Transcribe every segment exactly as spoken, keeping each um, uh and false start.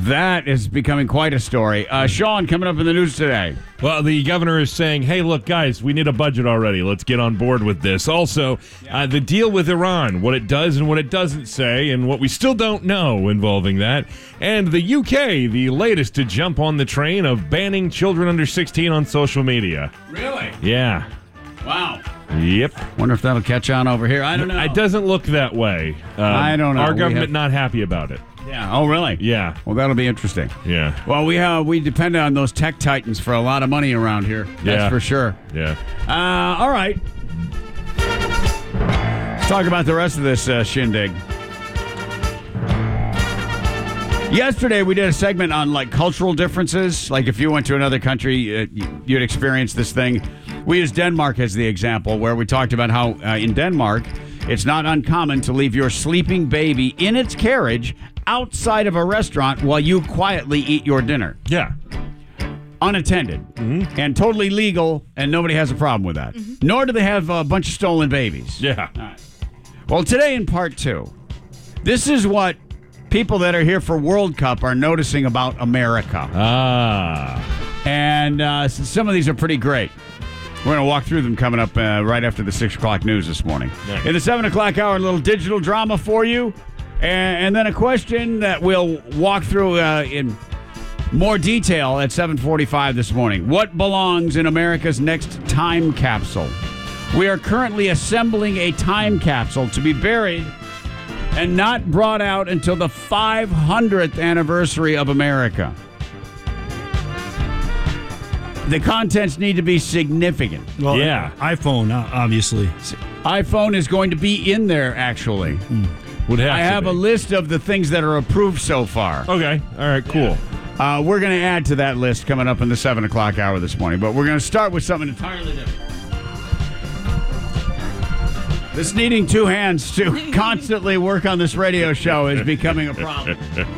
That is becoming quite a story. Uh, Sean, coming up in the news today. Well, the governor is saying, hey, look, guys, we need a budget already. Let's get on board with this. Also, uh, the deal with Iran, what it does and what it doesn't say, and what we still don't know involving that. And the U K, the latest to jump on the train of banning children under sixteen on social media. Really? Yeah. Wow. Yep. Wonder if that'll catch on over here. I don't know. It doesn't look that way. Um, I don't know. Our We government have- not happy about it. Yeah. Oh, really? Yeah. Well, that'll be interesting. Yeah. Well, we uh, we depend on those tech titans for a lot of money around here. That's Yeah. for sure. Yeah. Uh, all right. Let's talk about the rest of this uh, shindig. Yesterday, we did a segment on like cultural differences. Like if you went to another country, uh, you'd experience this thing. We used Denmark as the example, where we talked about how uh, in Denmark, it's not uncommon to leave your sleeping baby in its carriage outside of a restaurant while you quietly eat your dinner. Yeah. Unattended. Mm-hmm. And totally legal, and nobody has a problem with that. Mm-hmm. Nor do they have a bunch of stolen babies. Yeah. All right. Well, today in part two, this is what people that are here for World Cup are noticing about America. Ah. And uh, some of these are pretty great. We're going to walk through them coming up uh, right after the six o'clock news this morning. Nice. In the seven o'clock hour, a little digital drama for you. And, and then a question that we'll walk through uh, in more detail at seven forty-five this morning. What belongs in America's next time capsule? We are currently assembling a time capsule to be buried and not brought out until the five hundredth anniversary of America. The contents need to be significant. Well, Yeah. iPhone, uh, obviously. iPhone is going to be in there, actually. Would have I to have be. a list of the things that are approved so far. Okay. All right. Cool. Uh, we're going to add to that list coming up in the seven o'clock hour this morning, but we're going to start with something entirely different. This needing two hands to constantly work on this radio show is becoming a problem.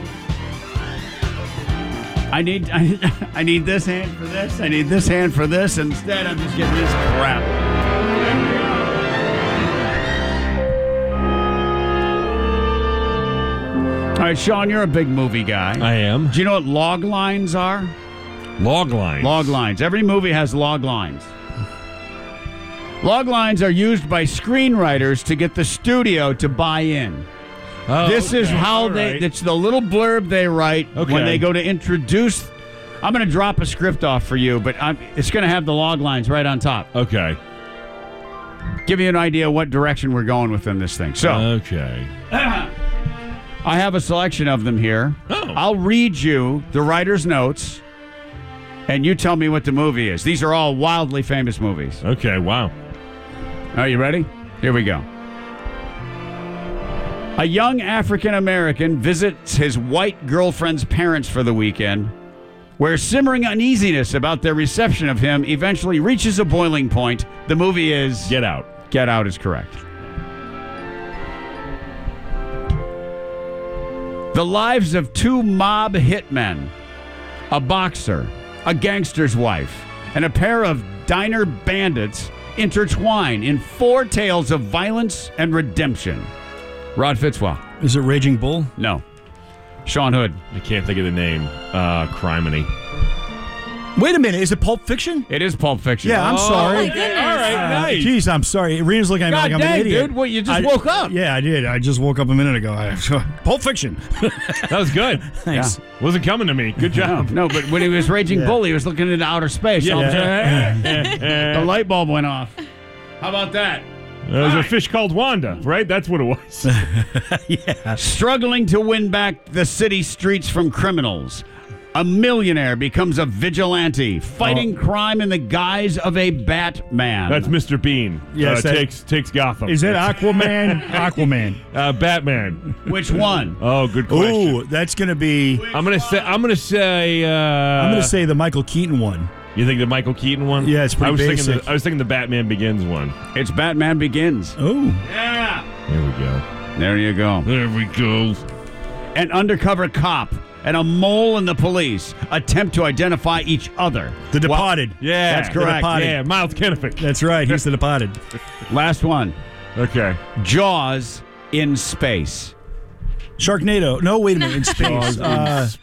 I need, I, I need this hand for this. I need this hand for this. Instead, I'm just getting this crap. All right, Sean, you're a big movie guy. I am. Do you know what log lines are? Log lines. Log lines. Every movie has log lines. Log lines are used by screenwriters to get the studio to buy in. Oh, This is okay. how All they, right. it's the little blurb they write Okay. when they go to introduce. I'm going to drop a script off for you, but I'm, it's going to have the log lines right on top. Okay. Give you an idea what direction we're going within this thing. So Okay. I have a selection of them here. Oh. I'll read you the writer's notes, and you tell me what the movie is. These are all wildly famous movies. Okay. Wow. Are you ready? Here we go. A young African-American visits his white girlfriend's parents for the weekend, where simmering uneasiness about their reception of him eventually reaches a boiling point. The movie is... Get out. Get Out is correct. The lives of two mob hitmen, a boxer, a gangster's wife, and a pair of diner bandits intertwine in four tales of violence and redemption. Rod Fitzwell. Is it Raging Bull? No. Sean Hood. I can't think of the name. Uh, Criminy. Wait a minute. Is it Pulp Fiction? It is Pulp Fiction. Yeah, I'm Oh, sorry. okay. All right. Uh, Nice. Jeez, I'm sorry. Rena's looking at me God like I'm dang, an idiot. dude. What, you just I- woke up. Yeah, I did. I just woke up a minute ago. I, Pulp Fiction. That was good. Thanks. Wasn't coming to me. Good No, job. no, but when he was Raging Yeah. Bull, he was looking into outer space. All of a sudden, the light bulb went off. How about that? There was All a right. fish called Wanda, right? That's what it was. Yeah. Struggling to win back the city streets from criminals, a millionaire becomes a vigilante, fighting crime in the guise of a Batman. That's Mister Bean. Yes, uh, that- takes takes Gotham. Is it Aquaman? Aquaman. uh, Batman? Which one? Oh, good question. Ooh, that's going to be... I'm gonna say. I'm gonna say. Uh, I'm going to say the Michael Keaton one. You think the Michael Keaton one? Yeah, it's pretty I was Thinking basic. the, I was thinking the Batman Begins one. It's Batman Begins. Oh. Yeah. Here we go. There you go. There we go. An undercover cop and a mole in the police attempt to identify each other. The Departed. Yeah, That's correct. The Departed. Yeah, Miles Kennefic. That's right. He's the Departed. Last one. Okay. Jaws in space. Sharknado. No, wait a minute. In space. Jaws in Uh,